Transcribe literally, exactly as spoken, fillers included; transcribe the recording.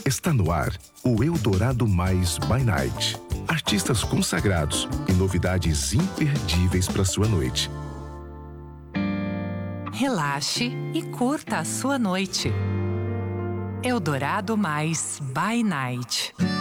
Está no ar o Eldorado Mais by Night. Artistas consagrados e novidades imperdíveis para sua noite. Relaxe e curta a sua noite. Eldorado Mais by Night.